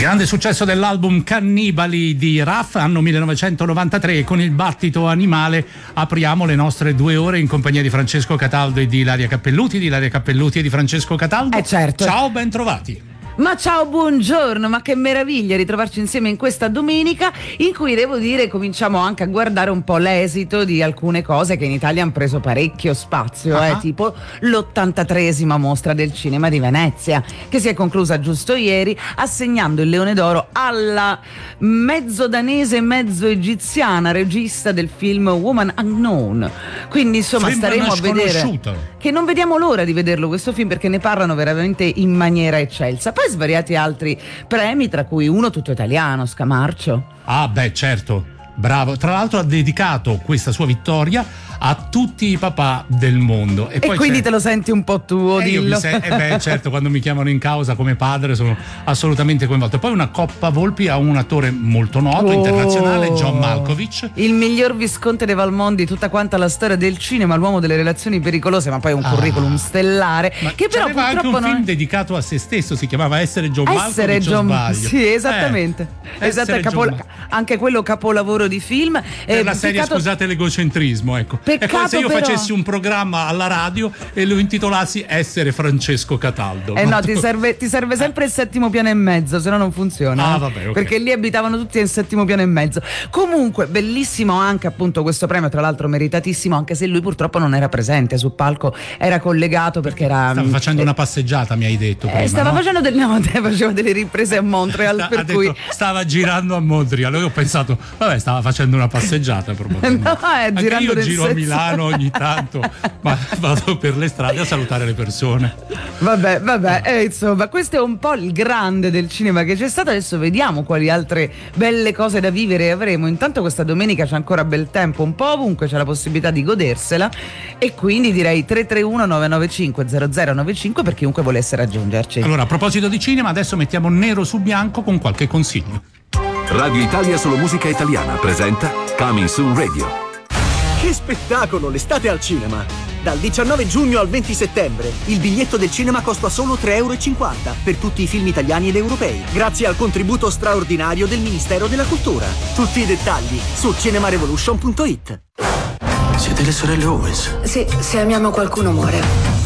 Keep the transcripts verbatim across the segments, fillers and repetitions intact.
Grande successo dell'album Cannibali di Raff, anno millenovecentonovantatré. Con il battito animale apriamo le nostre due ore in compagnia di Francesco Cataldo e di Ilaria Cappelluti, di Ilaria Cappelluti e di Francesco Cataldo. Eh certo. Ciao, ben trovati. Ma ciao, buongiorno, ma che meraviglia ritrovarci insieme in questa domenica in cui devo dire cominciamo anche a guardare un po' l'esito di alcune cose che in Italia hanno preso parecchio spazio, uh-huh. eh, tipo l'ottantatreesima mostra del cinema di Venezia, che si è conclusa giusto ieri assegnando il Leone d'Oro alla mezzo danese mezzo egiziana regista del film Woman Unknown. Quindi insomma Sembra staremo a vedere, che non vediamo l'ora di vederlo questo film, perché ne parlano veramente in maniera eccelsa. Poi svariati altri premi, tra cui uno tutto italiano, Scamarcio. Ah beh, certo, bravo. Tra l'altro ha dedicato questa sua vittoria a tutti i papà del mondo. E, e poi quindi c'è... te lo senti un po' tuo, eh, dillo. Se... Eh beh, certo, quando mi chiamano in causa come padre sono assolutamente coinvolto. Poi una Coppa Volpi a un attore molto noto, oh, internazionale, John Malkovich. Il miglior Visconte de Valmont di tutta quanta la storia del cinema, l'uomo delle relazioni pericolose, ma poi un ah, curriculum stellare. Che però purtroppo anche un non film è... dedicato a se stesso, si chiamava Essere John Essere Malkovich, John... o sbaglio? Sì, esattamente. Eh, esatto, è capo... John... anche quello capolavoro di film. Per eh, la serie, peccato... scusate l'egocentrismo, ecco. Peccato, è come se io però... facessi un programma alla radio e lo intitolassi Essere Francesco Cataldo. Eh no, ti serve, ti serve sempre il settimo piano e mezzo, se no non funziona. Ah, vabbè, okay. Perché lì abitavano tutti nel settimo piano e mezzo. Comunque, bellissimo anche appunto questo premio, tra l'altro meritatissimo, anche se lui purtroppo non era presente sul palco, era collegato perché era... Stava facendo eh, una passeggiata, mi hai detto prima, eh, Stava no? facendo del... no, faceva delle riprese a Montreal, Sta, per ha cui... detto, stava girando a Montreal. Io ho pensato, vabbè, stava facendo una passeggiata probabilmente. No, è anche girando io nel giro senso... a Milano ogni tanto, ma vado per le strade a salutare le persone. Vabbè, vabbè, eh, insomma, questo è un po' il grande del cinema che c'è stato. Adesso vediamo quali altre belle cose da vivere avremo. Intanto questa domenica c'è ancora bel tempo, un po' ovunque c'è la possibilità di godersela, e quindi direi tre tre uno nove nove cinque zero zero nove cinque per chiunque volesse raggiungerci. Allora, a proposito di cinema, adesso mettiamo nero su bianco con qualche consiglio. Radio Italia Solo Musica Italiana presenta Coming Soon Radio. Che spettacolo, l'estate al cinema! Dal diciannove giugno al venti settembre il biglietto del cinema costa solo tre e cinquanta euro per tutti i film italiani ed europei, grazie al contributo straordinario del Ministero della Cultura. Tutti i dettagli su cinemarevolution punto it. Siete le sorelle Owens? Sì, se amiamo qualcuno muore.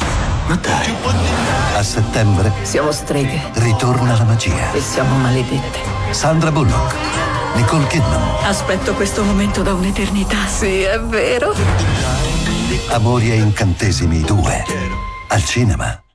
Ma dai. A settembre siamo streghe. Ritorna la magia. E siamo maledette. Sandra Bullock, Nicole Kidman. Aspetto questo momento da un'eternità. Sì, è vero. Amori e incantesimi due. Al cinema.